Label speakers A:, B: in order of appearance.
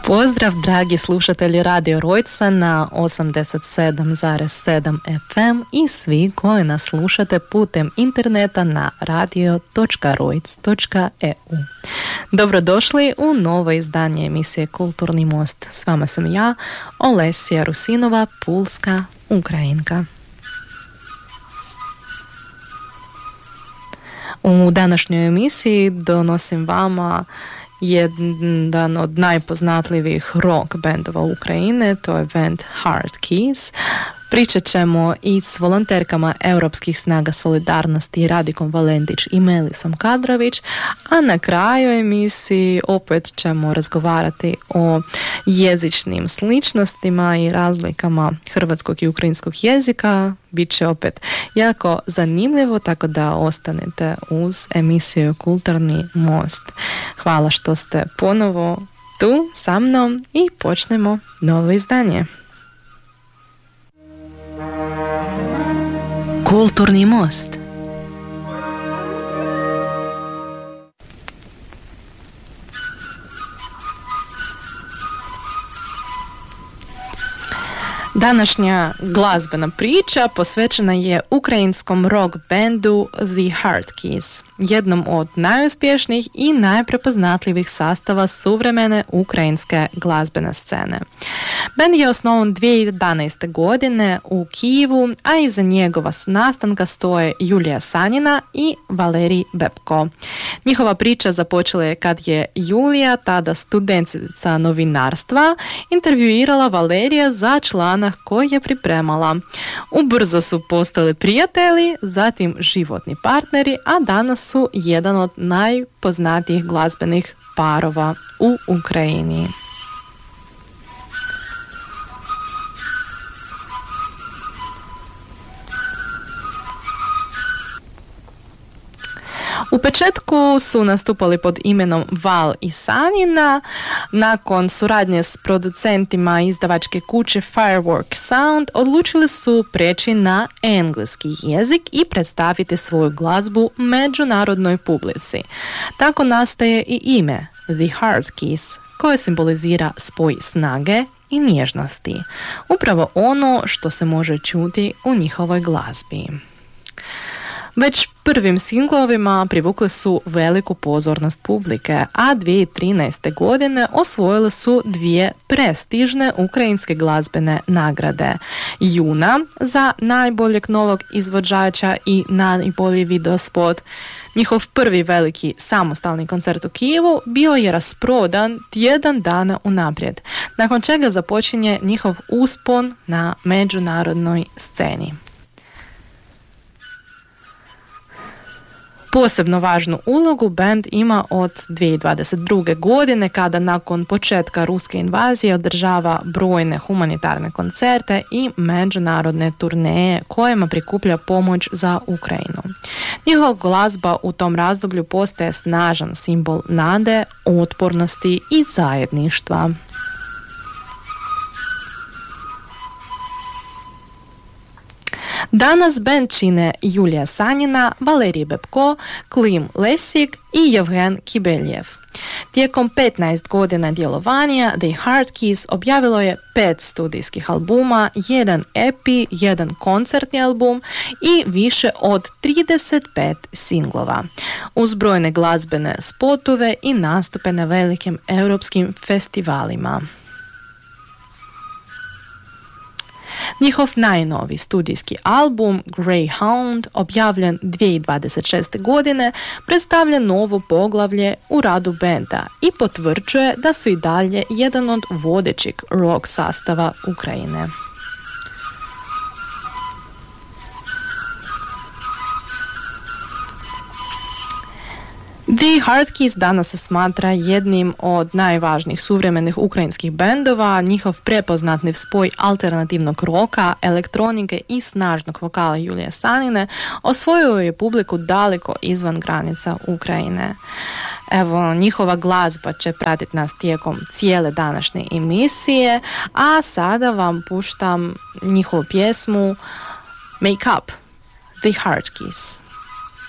A: Pozdrav dragi slušatelji Radio Rojca na 87,7 FM i svi koji nas slušate putem interneta na radio.rojc.eu. Dobrodošli u novo izdanje emisije Kulturni most. S vama sam ja, Olesija Rusinova, pulska Ukrajinka. U današnjoj emisiji donosim vama jedan od najpoznatljivih rock bendova Ukrajine, to je band Hard Keys. Pričat ćemo i s volonterkama Europskih snaga solidarnosti Radikom Valentić i Melisom Kadrović, a na kraju emisiji opet ćemo razgovarati o jezičnim sličnostima i razlikama hrvatskog i ukrajinskog jezika. Biće opet jako zanimljivo, tako da ostanete uz emisiju Kulturni most. Hvala što ste ponovo tu sa mnom i počnemo novo izdanje. Kulturni most. Današnja glazbena priča posvećena je ukrajinskom rock bandu The Hard Keys, jednom od najuspješnijih i najprepoznatljivih sastava suvremene ukrajinske glazbene scene. Band je osnovan 2011. godine u Kijevu, a iza njegova nastanka stoje Julija Sanjina i Valerij Bebko. Njihova priča započela je kad je Julija, tada studentica novinarstva, intervjuirala Valerija za članak koji je pripremala. Ubrzo su postali prijatelji, zatim životni partneri, a danas su jedan od najpoznatijih glazbenih parova u Ukrajini. U početku su nastupali pod imenom Val i Sanjina. Nakon suradnje s producentima izdavačke kuće Firework Sound odlučili su preći na engleski jezik i predstaviti svoju glazbu međunarodnoj publici. Tako nastaje i ime The Hard Keys, koje simbolizira spoj snage i nježnosti. Upravo ono što se može čuti u njihovoj glazbi. Već prvim singlovima privukli su veliku pozornost publike, a 2013. godine osvojili su 2 prestižne ukrajinske glazbene nagrade. Juna za najboljeg novog izvođača i najbolji videospot. Njihov prvi veliki samostalni koncert u Kijevu bio je rasprodan tjedan dana unaprijed, nakon čega započinje njihov uspon na međunarodnoj sceni. Posebno važnu ulogu band ima od 2022. godine, kada nakon početka ruske invazije održava brojne humanitarne koncerte i međunarodne turneje kojima prikuplja pomoć za Ukrajinu. Njihova glazba u tom razdoblju postaje snažan simbol nade, otpornosti i zajedništva. Danas band čine Julija Sanjina, Valerij Bebko, Klim Lesik i Jevgen Kibeljev. Tijekom 15 godina djelovanja The Hard Keys objavilo je 5 studijskih albuma, 1 EP, 1 koncertni album i više od 35 singlova, uz brojne glazbene spotove i nastupe na velikim europskim festivalima. Njihov najnoviji studijski album Greyhound, objavljen 2026. godine, predstavlja novo poglavlje u radu benda i potvrđuje da su i dalje jedan od vodećih rock sastava Ukrajine. The Hard Keys danas se smatra jednim od najvažnijih suvremenih ukrajinskih bendova. Njihov prepoznatljiv spoj alternativnog roka, elektronike i snažnog vokala Julije Sanjine osvojio je publiku daleko izvan granica Ukrajine. Evo, njihova glazba će pratiti nas tijekom cijele današnje emisije, a sada vam puštam njihovu pjesmu Make Up, The Hard Keys.